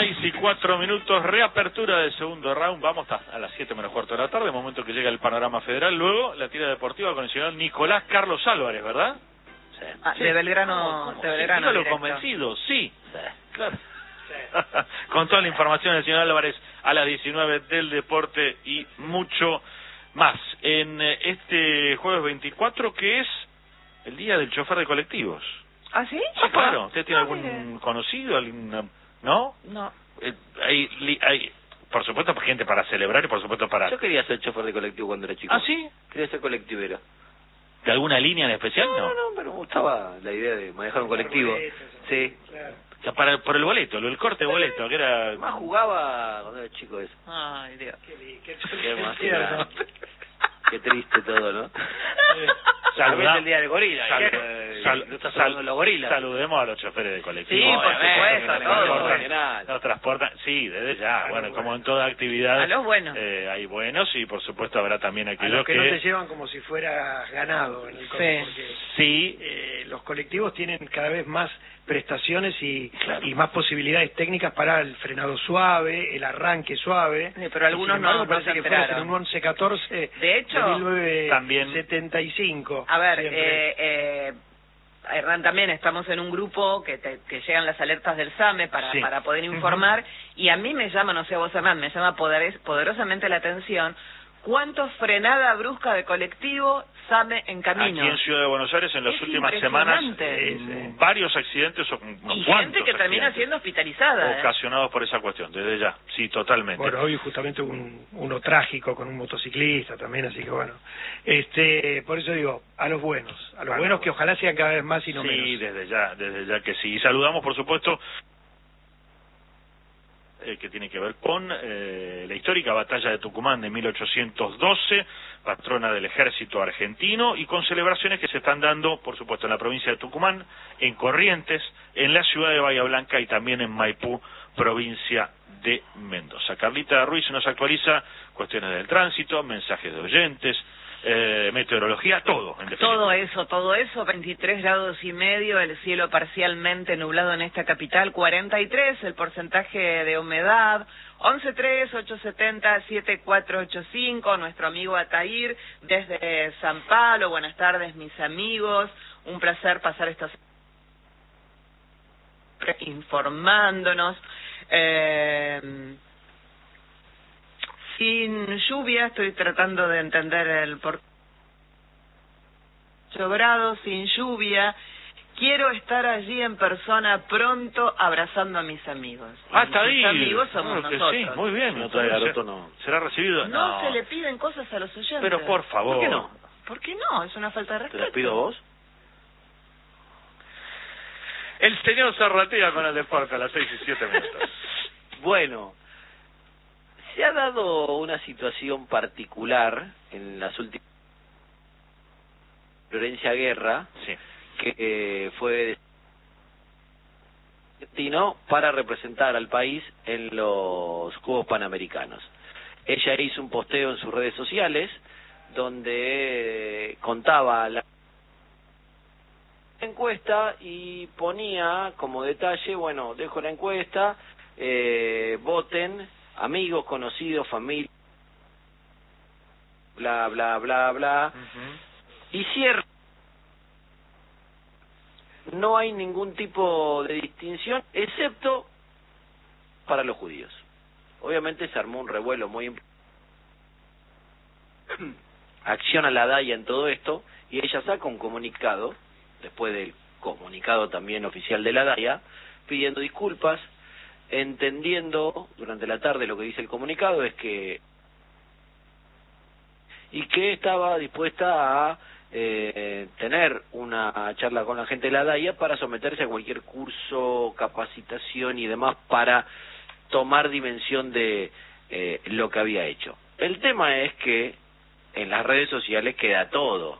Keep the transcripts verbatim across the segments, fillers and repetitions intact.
seis y cuatro minutos, reapertura del segundo round. Vamos a las siete menos cuarto de la tarde, momento que llega el panorama federal. Luego la tira deportiva con el señor Nicolás Carlos Álvarez, ¿verdad? Sí. Ah, Sí. de Belgrano, ¿Cómo, cómo? de Belgrano. Sí, lo directo. convencido, sí. Sí. Claro. Con toda la información del señor Álvarez a las diecinueve del deporte y mucho más. En eh, este jueves veinticuatro, que es el día del chofer de colectivos. ¿Ah, sí? Sí, claro. ¿Usted tiene No, algún mire. conocido? Alguna... ¿No? No. Eh, hay, li- hay, por supuesto, gente para celebrar y por supuesto para... Yo quería ser chofer de colectivo cuando era chico. ¿Ah, sí? Quería ser colectivero. ¿De alguna línea en especial? No, No. no, no, pero me gustaba la idea de manejar un colectivo. Sí. O sea, para, por el boleto, el corte de boleto, que era... Más jugaba cuando era chico eso. Ay, Dios. Qué emocionante. Qué triste todo, ¿no? Saludá- el día del gorila. Sal- ¿qué? sal- ¿No estás sal- hablando de los gorilas? Saludemos a los choferes de colectivo. Sí, por Obviamente, supuesto, que a nos todos. transportan- Nos transportan, sí, desde ya. Bueno, como en toda actividad, A los buenos. eh, hay buenos y por supuesto habrá también A aquellos los que no te llevan como si fueras ganado en el coche, Sí. porque sí, eh, los colectivos tienen cada vez más prestaciones y, Claro. y más posibilidades técnicas para el frenado suave, el arranque suave. Sí, pero algunos Y, sin embargo, no- no parece se que fueras en enteraron. un once catorce De hecho, de mil novecientos también- setenta y cinco. A ver, siempre. eh, eh, Hernán, también estamos en un grupo que, te, que llegan las alertas del SAME para, Sí. para poder informar, y a mí me llama, no sé a vos, Hernán, me llama poderes- poderosamente la atención cuánto frenada brusca de colectivo SAME en camino. aquí en Ciudad de Buenos Aires en las Es últimas semanas impresionante. mm, varios accidentes o y ¿cuántos gente que termina accidentes siendo hospitalizada. ¿eh? ocasionados por esa cuestión, desde ya, sí, totalmente. Bueno, hoy justamente hubo un, uno trágico con un motociclista también, así que bueno. este Por eso digo, a los buenos, a los Bueno, buenos que ojalá sean cada vez más y no sí, menos. desde ya, desde ya que sí. Y saludamos, por supuesto, eh, que tiene que ver con eh, la histórica batalla de Tucumán de mil ochocientos doce, patrona del ejército argentino, y con celebraciones que se están dando, por supuesto, en la provincia de Tucumán, en Corrientes, en la ciudad de Bahía Blanca y también en Maipú, provincia de Mendoza. Carlita Ruiz nos actualiza cuestiones del tránsito, mensajes de oyentes, eh, meteorología, todo, en definitiva. Todo eso, todo eso, veintitrés grados y medio, el cielo parcialmente nublado en esta capital, cuarenta y tres el porcentaje de humedad, once tres, ocho setenta, siete cuatro ocho cinco, nuestro amigo Atair desde San Pablo, buenas tardes mis amigos, un placer pasar estas informándonos. Eh, sin lluvia, estoy tratando de entender el por ocho grados, sin lluvia. Quiero estar allí en persona pronto abrazando a mis amigos. Ah, Y está ahí. mis amigos somos Claro que nosotros. sí, muy bien. No trae garoto, no. ¿Será recibido? No, se le piden cosas a los oyentes. Pero por favor. ¿Por qué no? ¿Por qué no? Es una falta de ¿Te respeto. las pido vos? El señor Zarratea con el deporte a las seis y siete minutos. Bueno, se ha dado una situación particular en las últimas... Florencia Guerra, Sí. que eh, fue argentino para representar al país en los Juegos Panamericanos. Ella hizo un posteo en sus redes sociales donde eh, contaba la encuesta y ponía como detalle, bueno, dejo la encuesta, eh, voten, amigos, conocidos, familia, bla, bla, bla, bla, y cierra. No hay ningún tipo de distinción, excepto para los judíos. Obviamente se armó un revuelo muy imp... acciona la D A I A en todo esto, y ella saca un comunicado, después del comunicado también oficial de la D A I A, pidiendo disculpas, entendiendo durante la tarde lo que dice el comunicado es que y que estaba dispuesta a eh, tener una charla con la gente de la D A I A para someterse a cualquier curso, capacitación y demás para tomar dimensión de eh, lo que había hecho. El tema es que en las redes sociales queda todo.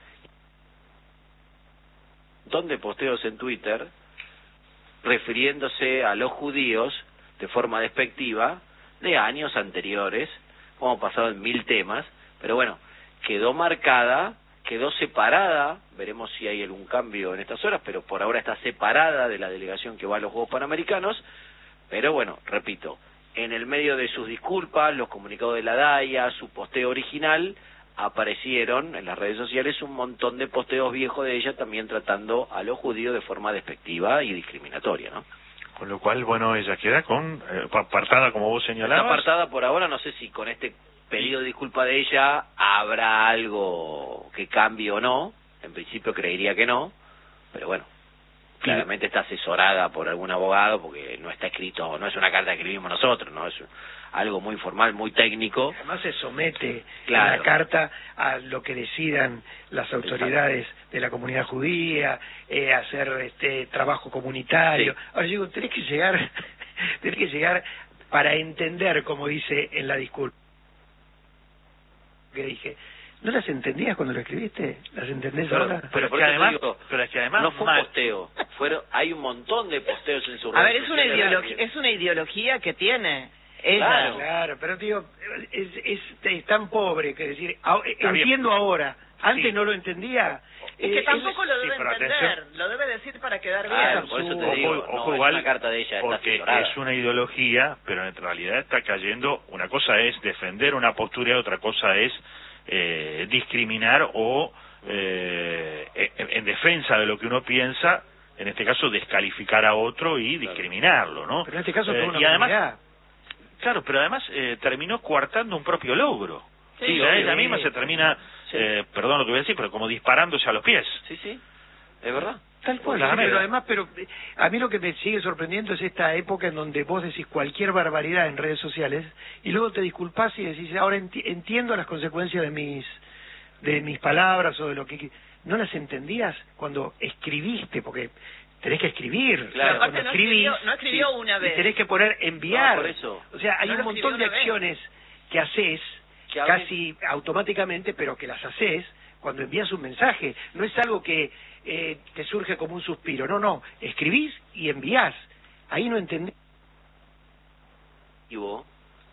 Un montón de posteos en Twitter refiriéndose a los judíos de forma despectiva de años anteriores, como pasado en mil temas, pero bueno, quedó marcada, quedó separada, veremos si hay algún cambio en estas horas, pero por ahora está separada de la delegación que va a los Juegos Panamericanos, Pero bueno, repito, en el medio de sus disculpas, los comunicados de la DAIA, su posteo original, aparecieron en las redes sociales un montón de posteos viejos de ella también tratando a los judíos de forma despectiva y discriminatoria, ¿no? Con lo cual, bueno, ella queda con eh, apartada, como vos señalabas. Está apartada por ahora, no sé si con este pedido de disculpa de ella habrá algo que cambie o no. En principio creería que no, pero bueno, claramente está asesorada por algún abogado porque no está escrito, no es una carta que escribimos nosotros, no es algo muy formal, muy técnico. Además se somete claro. en la carta a lo que decidan las autoridades de la comunidad judía, eh, hacer este trabajo comunitario. Sí. Ahora digo, tenés que llegar, tenés que llegar para entender, como dice en la disculpa que dije. ¿No las entendías cuando lo escribiste? ¿Las entendés pero, ahora? Pero, pero, por que eso además, digo, pero es que además no fue mal. un posteo, fueron, hay un montón de posteos en su A ver, es una ideología, es una ideología que tiene ella. Claro, claro, pero digo, es, es, es tan pobre que decir, a, entiendo ahora, antes sí. no lo entendía. Es que eh, tampoco es, lo debe sí, entender, atención. Lo debe decir para quedar bien. Ah, por eso te ojo, digo, ojo, no, igual, es una carta de ella, porque está es una ideología, pero en realidad está cayendo, una cosa es defender una postura y otra cosa es eh, discriminar o eh, en, en defensa de lo que uno piensa, en este caso descalificar a otro y discriminarlo, ¿no? Pero en este caso eh, fue una y además, comunidad. Claro, pero además eh, terminó coartando un propio logro. Sí, sí, obvio, ella misma sí. se termina, sí. eh, perdón lo que voy a decir, pero como disparándose a los pies. Sí, sí, es verdad. Tal cual, sí, pero además, pero a mí lo que me sigue sorprendiendo es esta época en donde vos decís cualquier barbaridad en redes sociales y luego te disculpás y decís, ahora enti entiendo las consecuencias de mis de mis palabras o de lo que... ¿No las entendías cuando escribiste? Porque tenés que escribir. Claro, aparte cuando no escribís, escribió, no escribió sí, una vez. Y tenés que poner enviar. No, por eso. O sea, hay no un montón de acciones vez. que haces que casi automáticamente, pero que las haces cuando envías un mensaje. No es algo que eh, te surge como un suspiro. No, no. Escribís y envías. Ahí no entendés. ¿Y vos?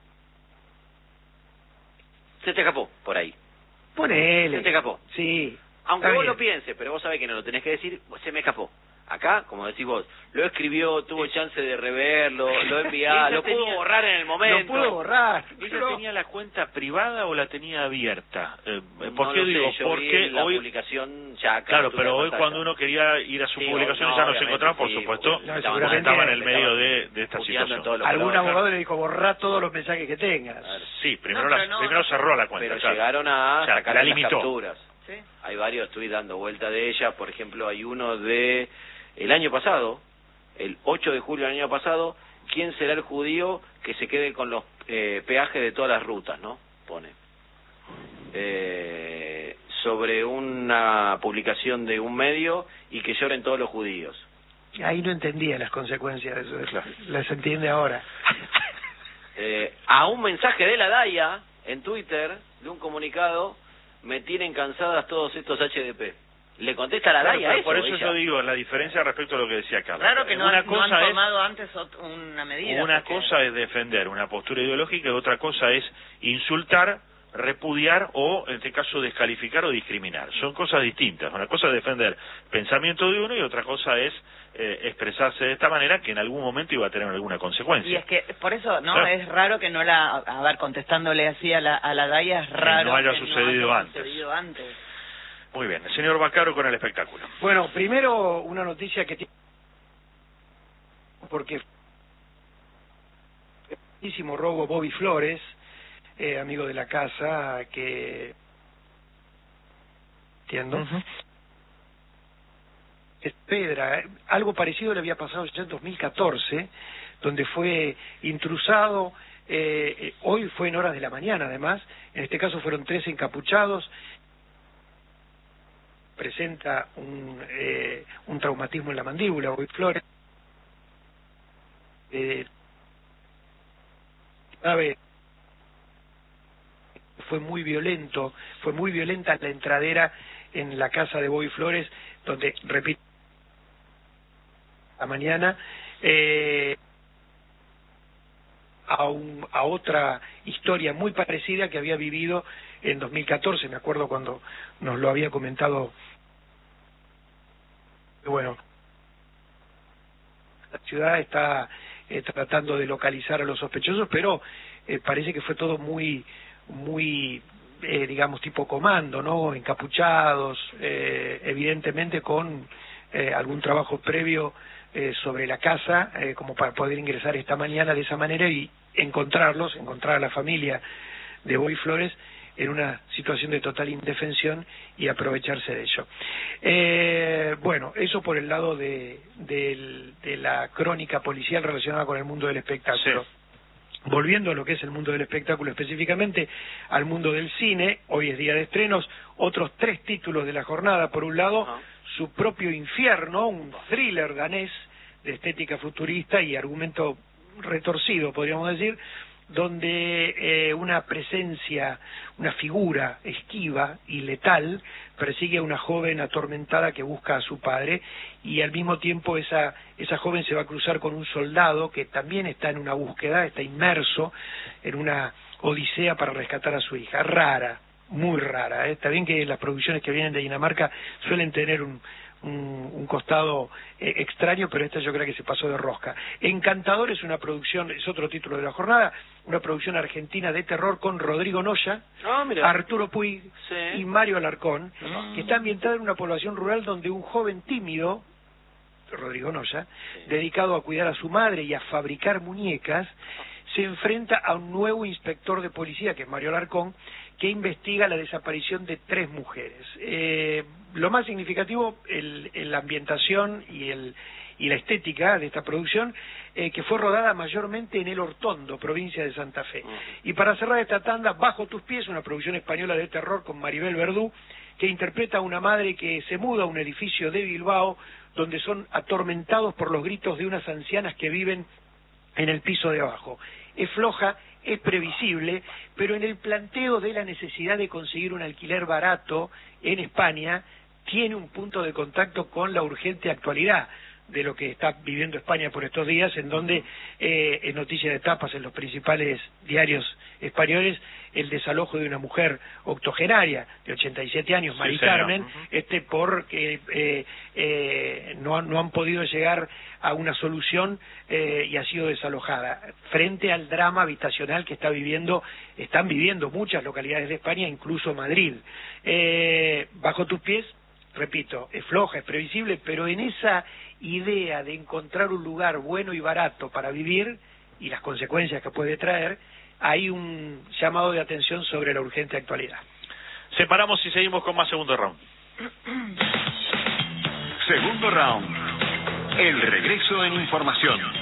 Se te escapó por ahí. Ponele. Se te escapó. Sí. Aunque Está vos bien. lo pienses, pero vos sabés que no lo tenés que decir, se me escapó. Acá, como decís vos, lo escribió, tuvo chance de reverlo, lo envió, lo pudo tenía, borrar en el momento. Lo pudo borrar. ¿Ella no. tenía la cuenta privada o la tenía abierta? Eh, ¿Por no qué lo digo? sé, yo porque vi la hoy publicación ya claro, pero hoy pantalla. cuando uno quería ir a su sí, publicación no, ya no se encontraba, por sí, supuesto, no, seguramente estaba en el medio de, de esta situación. Algún abogado le dijo borrar todos los mensajes que tengas. Claro. Sí, primero, no, la, no, primero cerró la cuenta. Pero claro. llegaron a o sea, sacar la las limitó. capturas. ¿Sí? Hay varios tweets dando vuelta de ella, por ejemplo, hay uno de el año pasado, el ocho de julio del año pasado, ¿quién será el judío que se quede con los eh, peajes de todas las rutas, no? Pone. Eh, sobre una publicación de un medio y que lloren todos los judíos. Ahí no entendía las consecuencias de eso, claro. Las entiende ahora. eh, a un mensaje de la DAIA en Twitter, de un comunicado, me tienen cansadas todos estos H D P. Le contesta la DAIA eso. Por eso ella. yo digo, la diferencia respecto a lo que decía Carlos. Claro que no, una han, cosa no han es, tomado antes una medida. Una porque... cosa es defender una postura ideológica y otra cosa es insultar, repudiar o, en este caso, descalificar o discriminar. Son cosas distintas. Una cosa es defender pensamiento de uno y otra cosa es eh, expresarse de esta manera que en algún momento iba a tener alguna consecuencia. Y es que, por eso, ¿no? Claro. Es raro que no la... A ver, contestándole así a la, a la DAIA, es raro que no haya que sucedido no haya antes. sucedido antes. Muy bien. El señor Baccaro con el espectáculo. Bueno, primero una noticia que tiene... Porque... muchísimo robo Bobby Flores, eh, amigo de la casa, que... Entiendo. Uh-huh. Es Pedra, algo parecido le había pasado ya en dos mil catorce, donde fue intrusado, eh, hoy fue en horas de la mañana además, en este caso fueron tres encapuchados, presenta un, eh, un traumatismo en la mandíbula, Bobby Flores, eh, sabe, fue muy violento, fue muy violenta la entradera en la casa de Bobby Flores, donde, repito, la mañana, eh, a, un, a otra historia muy parecida que había vivido en dos mil catorce, me acuerdo cuando nos lo había comentado. Bueno, la ciudad está eh, tratando de localizar a los sospechosos, pero eh, parece que fue todo muy, muy, eh, digamos, tipo comando, ¿no? Encapuchados, eh, evidentemente con eh, algún trabajo previo eh, sobre la casa, eh, como para poder ingresar esta mañana de esa manera y encontrarlos, encontrar a la familia de Boy Flores en una situación de total indefensión y aprovecharse de ello. Eh, bueno, eso por el lado de, de, de la crónica policial relacionada con el mundo del espectáculo. Sí. Volviendo a lo que es el mundo del espectáculo, específicamente al mundo del cine, hoy es día de estrenos, otros tres títulos de la jornada. Por un lado, uh-huh. Su propio infierno, un thriller danés de estética futurista y argumento retorcido, podríamos decir, donde eh, una presencia, una figura esquiva y letal persigue a una joven atormentada que busca a su padre, y al mismo tiempo esa, esa joven se va a cruzar con un soldado que también está en una búsqueda, está inmerso en una odisea para rescatar a su hija. Rara, muy rara, ¿eh? Está bien que las producciones que vienen de Dinamarca suelen tener un Un, un costado eh, extraño, pero esta yo creo que se pasó de rosca. Encantador es una producción, es otro título de la jornada, una producción argentina de terror con Rodrigo Noya, oh, Arturo Puig sí. y Mario Alarcón, oh. que está ambientada en una población rural donde un joven tímido, Rodrigo Noya, sí. dedicado a cuidar a su madre y a fabricar muñecas, se enfrenta a un nuevo inspector de policía, que es Mario Alarcón, que investiga la desaparición de tres mujeres. Eh, lo más significativo, el, el, la ambientación y, el, y la estética de esta producción, eh, que fue rodada mayormente en El Hortondo, provincia de Santa Fe. Uh-huh. Y para cerrar esta tanda, Bajo tus pies, una producción española de terror con Maribel Verdú, que interpreta a una madre que se muda a un edificio de Bilbao, donde son atormentados por los gritos de unas ancianas que viven en el piso de abajo. Es floja, es previsible, pero en el planteo de la necesidad de conseguir un alquiler barato en España, tiene un punto de contacto con la urgente actualidad de lo que está viviendo España por estos días, en donde eh, es noticia de tapas en los principales diarios españoles el desalojo de una mujer octogenaria de ochenta y siete años, Mari sí, Carmen, uh-huh. este porque eh, eh, no, no han podido llegar a una solución eh, y ha sido desalojada frente al drama habitacional que está viviendo, están viviendo muchas localidades de España, incluso Madrid. Eh, Bajo tus pies, repito, es floja, es previsible, pero en esa idea de encontrar un lugar bueno y barato para vivir y las consecuencias que puede traer, hay un llamado de atención sobre la urgente actualidad. Separamos y seguimos con más segundo round. Segundo round. El regreso en información.